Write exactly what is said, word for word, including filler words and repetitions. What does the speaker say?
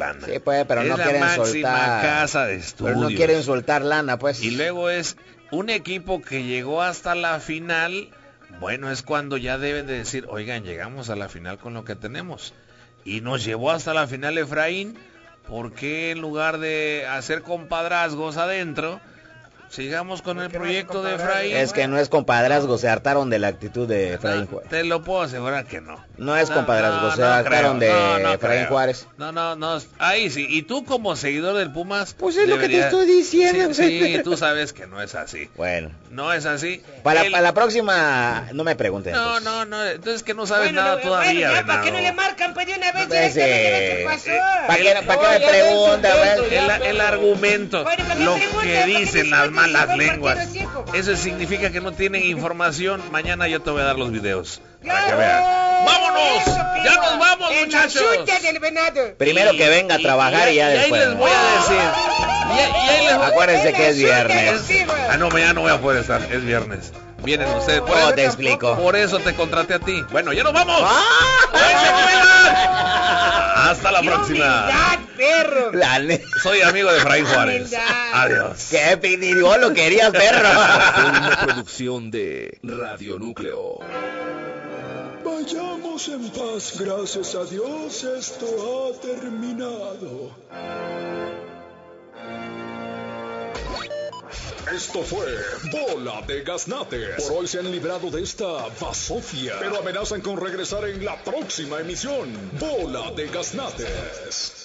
lana. Sí, pues, pero es no la quieren máxima soltar. casa de estudios. Pero no quieren soltar lana, pues. Y luego es un equipo que llegó hasta la final. Bueno, es cuando ya deben de decir, oigan, llegamos a la final con lo que tenemos. Y nos llevó hasta la final Efraín. ¿Por qué en lugar de hacer compadrazgos adentro, sigamos con el proyecto de Efraín? Es que no es compadrazgo, se hartaron de la actitud de Efraín Juárez. Te lo puedo asegurar que no. No es no, compadrazgo, no, se no hartaron creo, de no, no Efraín creo. Juárez. No, no, no. Ahí sí. Y tú como seguidor del Pumas... Pues es debería... lo que te estoy diciendo. Sí, sí, tú sabes que no es así. Bueno. No es así. Para, El... para la próxima, no me pregunten. No, pues. no, no. Entonces que no sabes Bueno, nada no, todavía, bueno, ya, Venado. ¿para qué no le marcan pues de una vez Pues, directamente eh, lo que pasó? eh, ¿Para qué, El- para qué No, me ya pregunta, ves, güey? El, el argumento, Bueno, ¿para qué lo preguntas? que ¿Para qué dicen dices las que malas se va a partir lenguas, los hijos? eso significa que no tienen información. Mañana yo te voy a dar los videos para que ¡Claro! vean. ¡Vámonos! Eso, ¡Ya primo. nos vamos, En la muchachos! suya del venado. Primero que venga a trabajar y, ya y después. ahí les voy a decir. Y, y ahí les voy- Acuérdense que es viernes. Ah, no, mañana no voy a poder estar, es viernes. Vienen ustedes. Por, ¿Cómo eso, te explico? por eso te contraté a ti. Bueno, ya nos vamos. ¡Ah! ¡Ay, se cuidan! Hasta la ¡Qué próxima. humildad, perro! La ne- Soy amigo de Efraín Juárez. Humildad. Adiós. ¿Qué pidió? Lo querías, perro. Una producción de Radio Núcleo. Vayamos en paz, gracias a Dios, esto ha terminado. Esto fue Bola de Gaznates. Por hoy se han librado de esta basofia, pero amenazan con regresar en la próxima emisión. Bola de Gaznates.